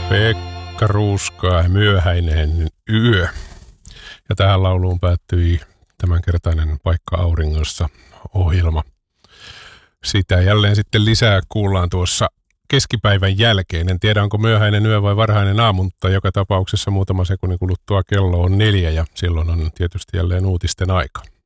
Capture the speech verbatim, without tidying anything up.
Pekka Ruuskaa ja Myöhäinen yö. Ja tähän lauluun päättyi tämänkertainen Paikka auringossa -ohjelma. Sitä jälleen sitten lisää kuullaan tuossa keskipäivän jälkeen. En tiedä, onko myöhäinen yö vai varhainen aamu, mutta joka tapauksessa muutama sekunnin kuluttua kello on neljä ja silloin on tietysti jälleen uutisten aika.